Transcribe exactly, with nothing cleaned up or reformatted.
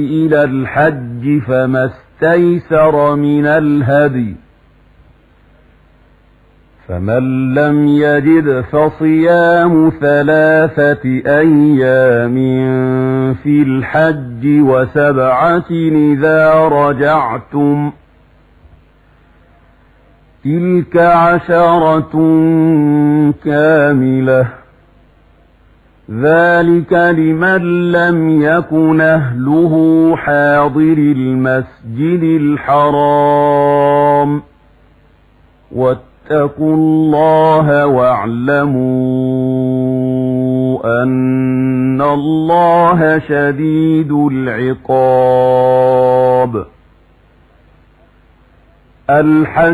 إلى الحج فما استيسر من الهدي، فمن لم يجد فصيام ثلاثة أيام في الحج وسبعة إذا رجعتم، تلك عشرة كاملة، ذلك لمن لم يكن أهله حاضر المسجد الحرام. واتقوا الله واعلموا أن الله شديد العقاب. الحج